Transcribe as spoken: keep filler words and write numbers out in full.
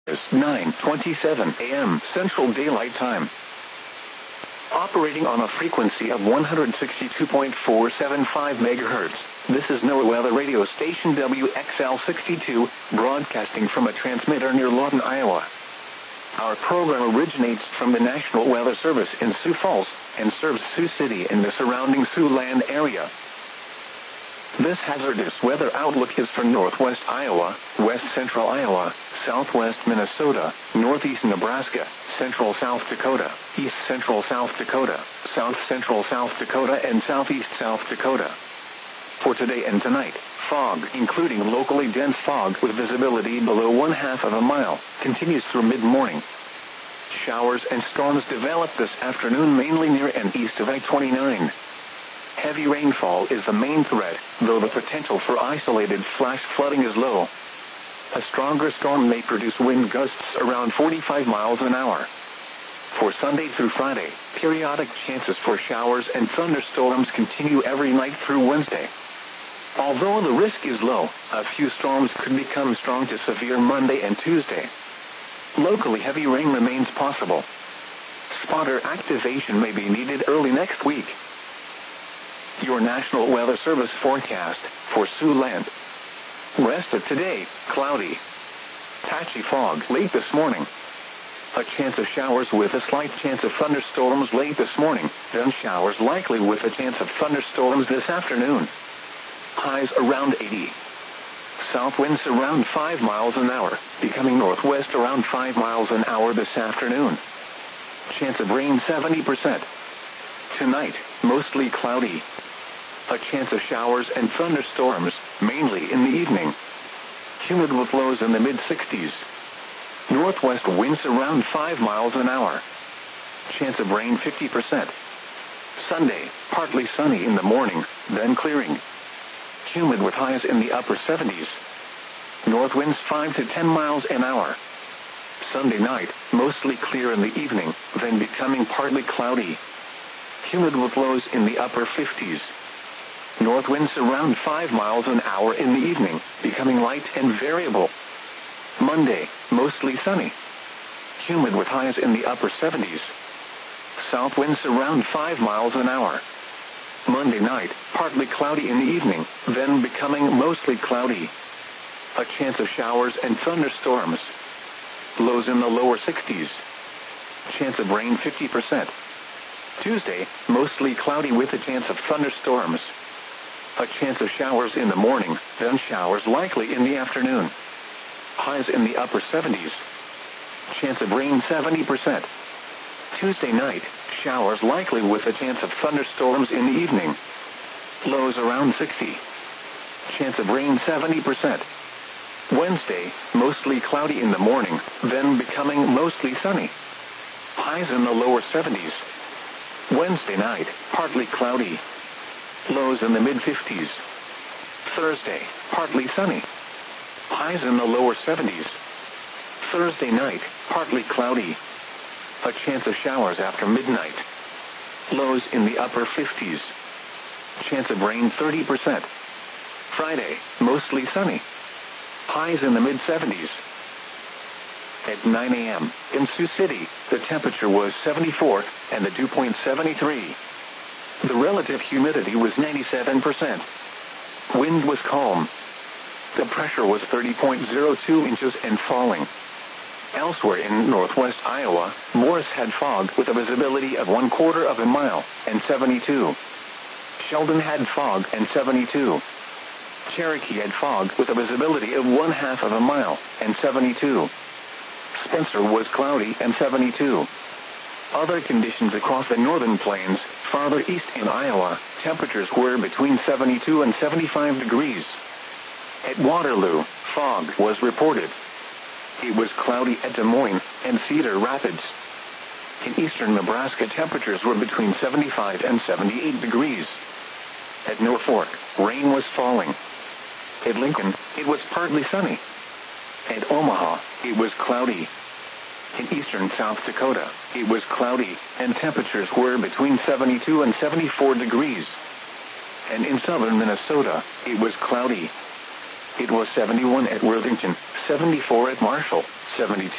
nine twenty-seven a m Central Daylight Time. Operating on a frequency of one hundred sixty-two point four seven five megahertz, this is NOAA Weather Radio Station W X L sixty-two, broadcasting from a transmitter near Lawton, Iowa. Our program originates from the National Weather Service in Sioux Falls, and serves Sioux City and the surrounding Siouxland area. This hazardous weather outlook is for northwest Iowa, west central Iowa, southwest Minnesota, northeast Nebraska, central South Dakota, east central South Dakota, south central South Dakota, and southeast South Dakota. For today and tonight, fog, including locally dense fog with visibility below one half of a mile, continues through mid-morning. Showers and storms develop this afternoon mainly near and east of I twenty-nine. Heavy rainfall is the main threat, though the potential for isolated flash flooding is low. A stronger storm may produce wind gusts around forty-five miles an hour. For Sunday through Friday, periodic chances for showers and thunderstorms continue every night through Wednesday. Although the risk is low, a few storms could become strong to severe Monday and Tuesday. Locally heavy rain remains possible. Spotter activation may be needed early next week. Your National Weather Service forecast for Siouxland. Rest of today, cloudy. Patchy fog late this morning. A chance of showers with a slight chance of thunderstorms late this morning, then showers likely with a chance of thunderstorms this afternoon. Highs around eighty. South winds around five miles an hour, becoming northwest around five miles an hour this afternoon. Chance of rain seventy percent. Tonight, mostly cloudy. A chance of showers and thunderstorms, mainly in the evening. Humid with lows in the mid-sixties. Northwest winds around five miles an hour. Chance of rain fifty percent. Sunday, partly sunny in the morning, then clearing. Humid with highs in the upper seventies. North winds five to ten miles an hour. Sunday night, mostly clear in the evening, then becoming partly cloudy. Humid with lows in the upper fifties. North winds around five miles an hour in the evening, becoming light and variable. Monday, mostly sunny. Humid with highs in the upper seventies. South winds around five miles an hour. Monday night, partly cloudy in the evening, then becoming mostly cloudy. A chance of showers and thunderstorms. Lows in the lower sixties. Chance of rain fifty percent. Tuesday, mostly cloudy with a chance of thunderstorms. A chance of showers in the morning, then showers likely in the afternoon. Highs in the upper seventies. Chance of rain seventy percent. Tuesday night, showers likely with a chance of thunderstorms in the evening. Lows around sixty. Chance of rain seventy percent. Wednesday, mostly cloudy in the morning, then becoming mostly sunny. Highs in the lower seventies. Wednesday night, partly cloudy. Lows in the mid-fifties. Thursday, partly sunny. Highs in the lower seventies. Thursday night, partly cloudy. A chance of showers after midnight. Lows in the upper fifties. Chance of rain thirty percent. Friday, mostly sunny. Highs in the mid-seventies. At nine a m in Sioux City, the temperature was seventy-four, and the dew point seventy-three. The relative humidity was ninety-seven percent. Wind was calm. The pressure was thirty point zero two inches and falling. Elsewhere in northwest Iowa, Morris had fog with a visibility of one quarter of a mile, and seventy-two. Sheldon had fog and seventy-two. Cherokee had fog with a visibility of one half of a mile, and seventy-two. Spencer was cloudy and seventy-two. Other conditions across the northern plains, farther east in Iowa, temperatures were between seventy-two and seventy-five degrees. At Waterloo, fog was reported. It was cloudy at Des Moines and Cedar Rapids. In eastern Nebraska, temperatures were between seventy-five and seventy-eight degrees. At Norfolk, rain was falling. At Lincoln, it was partly sunny. At Omaha, it was cloudy. In eastern South Dakota, it was cloudy, and temperatures were between seventy-two and seventy-four degrees. And in southern Minnesota, it was cloudy. It was seventy-one at Worthington, seventy-four at Marshall, seventy-two